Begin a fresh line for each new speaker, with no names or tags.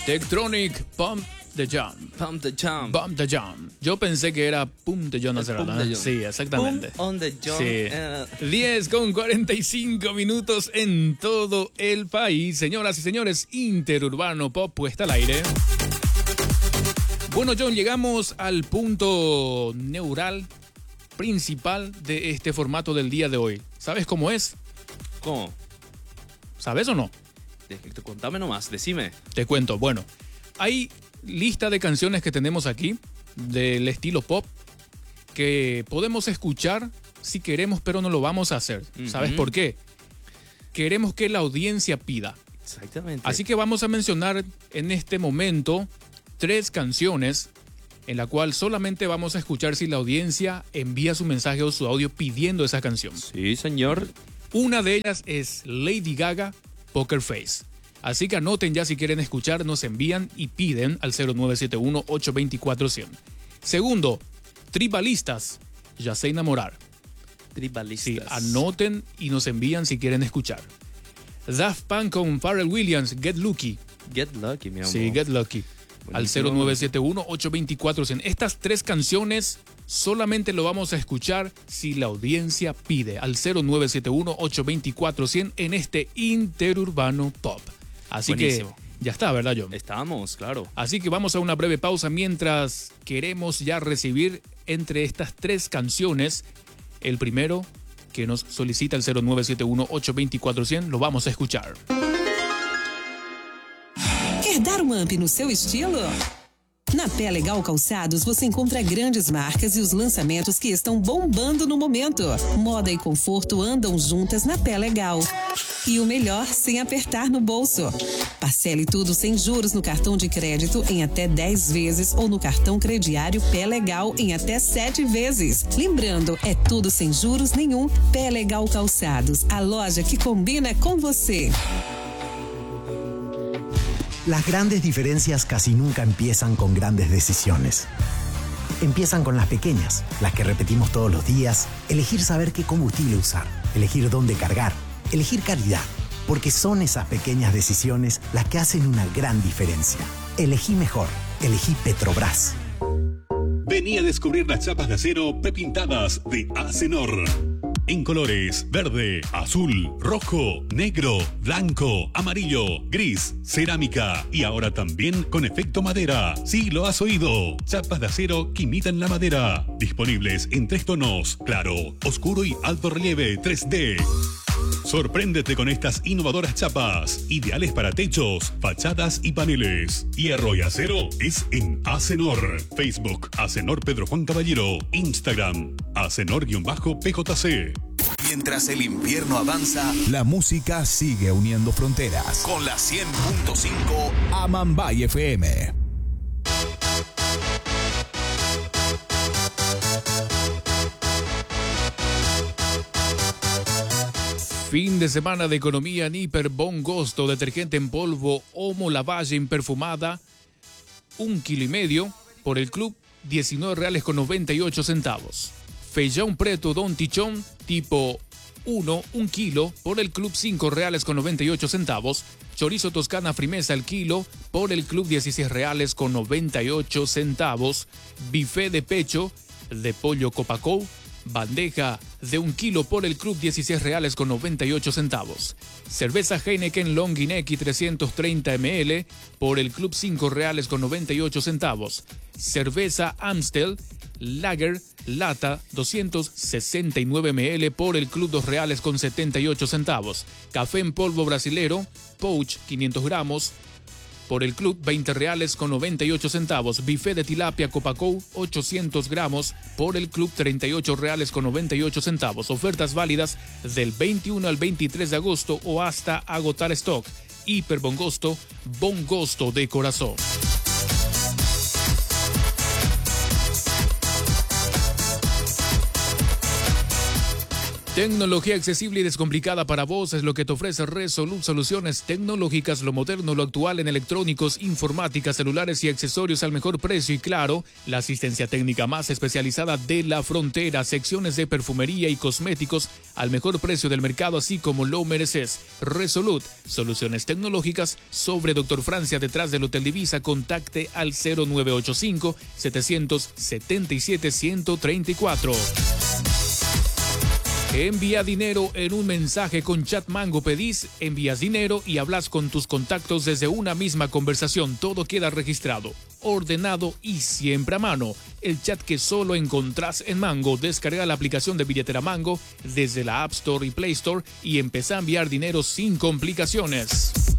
Tektronic, Pump the Jam.
Pump the Jam.
Pump the Jam. Yo pensé que era Pump the Jam, ¿no? Sí, exactamente.
Pump on the Jam.
Sí. 10:45 en todo el país. Señoras y señores, Interurbano Pop puesta al aire. Bueno, John, llegamos al punto neural principal de este formato del día de hoy. ¿Sabes cómo es?
¿Cómo?
¿Sabes o no?
Contame nomás, decime.
Te cuento. Bueno, hay lista de canciones que tenemos aquí del estilo pop que podemos escuchar si queremos, pero no lo vamos a hacer. ¿Sabes por qué? Queremos que la audiencia pida.
Exactamente.
Así que vamos a mencionar en este momento 3 canciones en la cual solamente vamos a escuchar si la audiencia envía su mensaje o su audio pidiendo esa canción.
Sí, señor.
Una de ellas es Lady Gaga, Poker Face. Así que anoten ya si quieren escuchar, nos envían y piden al 0971-824-100. Segundo, Tribalistas, Ya sé enamorar.
Tribalistas.
Sí, anoten y nos envían si quieren escuchar. Daft Punk con Pharrell Williams, Get Lucky.
Get Lucky, mi amor.
Sí, Get Lucky.
Buenísimo.
Al 0971-824-100. Estas 3 canciones solamente lo vamos a escuchar si la audiencia pide. Al 0971-824-100 en este Interurbano Pop. Así
Buenísimo.
que ya está, ¿verdad, John?
Estamos, claro.
Así que vamos a una breve pausa mientras queremos ya recibir entre estas 3 canciones el primero que nos solicita el 0971-824-100. Lo vamos a escuchar.
Quer dar up no seu estilo? Na Pé Legal Calçados você encontra grandes marcas e os lançamentos que estão bombando no momento. Moda e conforto andam juntas na Pé Legal. E o melhor, sem apertar no bolso. Parcele tudo sem juros no cartão de crédito em até 10 vezes ou no cartão crediário Pé Legal em até 7 vezes. Lembrando, é tudo sem juros nenhum. Pé Legal Calçados, a loja que combina com você.
Las grandes diferencias casi nunca empiezan con grandes decisiones. Empiezan con las pequeñas, las que repetimos todos los días, elegir saber qué combustible usar, elegir dónde cargar, elegir calidad, porque son esas pequeñas decisiones las que hacen una gran diferencia. Elegí mejor, elegí Petrobras.
Vení a descubrir las chapas de acero prepintadas de Acenor. En colores verde, azul, rojo, negro, blanco, amarillo, gris, cerámica y ahora también con efecto madera. Sí, lo has oído. Chapas de acero que imitan la madera. Disponibles en 3 tonos: claro, oscuro y alto relieve 3D. Sorpréndete con estas innovadoras chapas, ideales para techos, fachadas y paneles. Hierro y acero es en Acenor. Facebook, Acenor Pedro Juan Caballero. Instagram, Acenor-PJC.
Mientras el invierno avanza,
la música sigue uniendo fronteras.
Con la 100.5
Amambay FM.
Fin de semana de economía en Hiper Bongosto, detergente en polvo Omo Lavalle imperfumada, 1,5 kg por el club, $19.98. Feijão preto Don Tichón tipo 1 kilo por el club, $5.98. Chorizo toscana frimeza el kilo por el club, $16.98. Buffet de pecho de pollo Copacou, bandeja de 1 kilo por el club, $16.98. Cerveza Heineken Longuineki 330 ml por el club, $5.98. Cerveza Amstel Lager lata 269 ml por el club, $2.78. Café en polvo brasilero Pouch 500 gramos por el club, $20.98. Buffet de tilapia Copacou 800 gramos por el club, $38.98. Ofertas válidas del 21 al 23 de agosto o hasta agotar stock. Hiper Bongosto, Bongosto de corazón. Tecnología accesible y descomplicada para vos es lo que te ofrece Resolute Soluciones Tecnológicas, lo moderno, lo actual en electrónicos, informática, celulares y accesorios al mejor precio y claro, la asistencia técnica más especializada de la frontera, secciones de perfumería y cosméticos al mejor precio del mercado, así como lo mereces. Resolute Soluciones Tecnológicas sobre Dr. Francia detrás del Hotel Divisa, contacte al 0985 777 134. Envía dinero en un mensaje con Chat Mango. Pedís, envías dinero y hablas con tus contactos desde una misma conversación. Todo queda registrado, ordenado y siempre a mano. El chat que solo encontrás en Mango. Descarga la aplicación de billetera Mango desde la App Store y Play Store y empezá a enviar dinero sin complicaciones.